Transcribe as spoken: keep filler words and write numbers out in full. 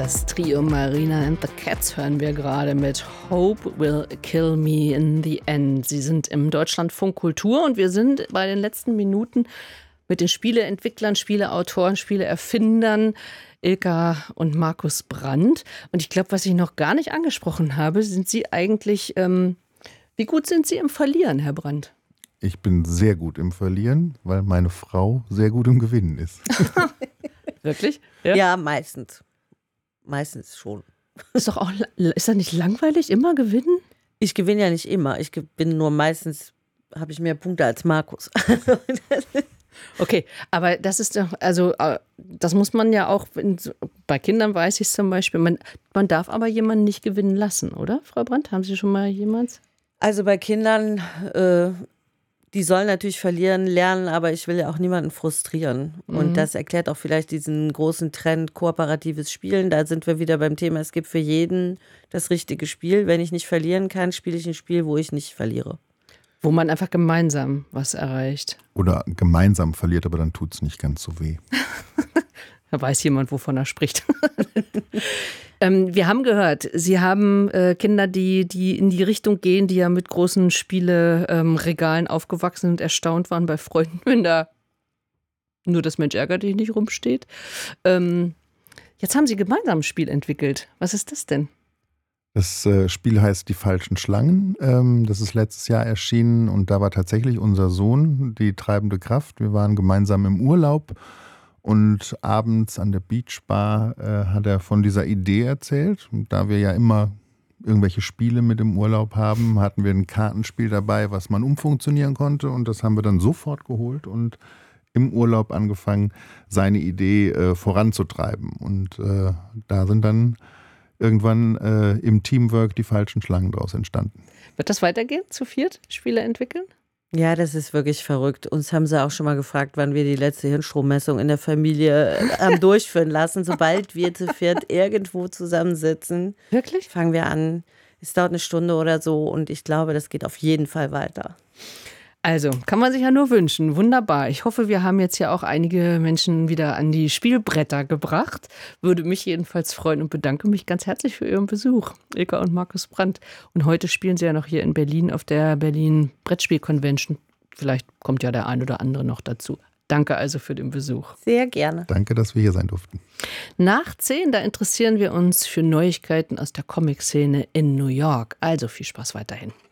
Das Trio Marina and the Cats hören wir gerade mit Hope Will Kill Me in the End. Sie sind im Deutschlandfunk Kultur und wir sind bei den letzten Minuten mit den Spieleentwicklern, Spieleautoren, Spieleerfindern Ilka und Markus Brandt. Und ich glaube, was ich noch gar nicht angesprochen habe, sind Sie eigentlich, ähm, wie gut sind Sie im Verlieren, Herr Brandt? Ich bin sehr gut im Verlieren, weil meine Frau sehr gut im Gewinnen ist. Wirklich? Ja, ja meistens. Meistens schon. Ist doch auch, ist das nicht langweilig, immer gewinnen? Ich gewinne ja nicht immer. Ich gewinne nur meistens, habe ich mehr Punkte als Markus. Okay, aber das ist doch, also das muss man ja auch, bei Kindern weiß ich es zum Beispiel, man, man darf aber jemanden nicht gewinnen lassen, oder, Frau Brandt? Haben Sie schon mal jemals? Also bei Kindern, äh, die sollen natürlich verlieren lernen, aber ich will ja auch niemanden frustrieren. Mhm. Und das erklärt auch vielleicht diesen großen Trend kooperatives Spielen. Da sind wir wieder beim Thema, es gibt für jeden das richtige Spiel. Wenn ich nicht verlieren kann, spiele ich ein Spiel, wo ich nicht verliere. Wo man einfach gemeinsam was erreicht. Oder gemeinsam verliert, aber dann tut es nicht ganz so weh. Da weiß jemand, wovon er spricht. ähm, wir haben gehört, Sie haben äh, Kinder, die, die in die Richtung gehen, die ja mit großen Spieleregalen ähm, aufgewachsen sind, erstaunt waren bei Freunden, wenn da nur das Mensch ärgert dich nicht rumsteht. Ähm, jetzt haben Sie gemeinsam ein Spiel entwickelt. Was ist das denn? Das äh, Spiel heißt Die falschen Schlangen. Ähm, das ist letztes Jahr erschienen und da war tatsächlich unser Sohn die treibende Kraft. Wir waren gemeinsam im Urlaub und abends an der Beachbar äh, hat er von dieser Idee erzählt. Und da wir ja immer irgendwelche Spiele mit im Urlaub haben, hatten wir ein Kartenspiel dabei, was man umfunktionieren konnte und das haben wir dann sofort geholt und im Urlaub angefangen, seine Idee äh, voranzutreiben. Und äh, da sind dann irgendwann äh, im Teamwork die falschen Schlangen draus entstanden. Wird das weitergehen, zu viert Spiele entwickeln? Ja, das ist wirklich verrückt. Uns haben sie auch schon mal gefragt, wann wir die letzte Hirnstrommessung in der Familie haben durchführen lassen. Sobald wir zu viert irgendwo zusammensitzen, wirklich? Fangen wir an. Es dauert eine Stunde oder so und ich glaube, das geht auf jeden Fall weiter. Also, kann man sich ja nur wünschen. Wunderbar. Ich hoffe, wir haben jetzt ja auch einige Menschen wieder an die Spielbretter gebracht. Würde mich jedenfalls freuen und bedanke mich ganz herzlich für Ihren Besuch, Ilka und Markus Brandt. Und heute spielen Sie ja noch hier in Berlin auf der Berlin Brettspiel Convention. Vielleicht kommt ja der ein oder andere noch dazu. Danke also für den Besuch. Sehr gerne. Danke, dass wir hier sein durften. Nach zehn, da interessieren wir uns für Neuigkeiten aus der Comic-Szene in New York. Also viel Spaß weiterhin.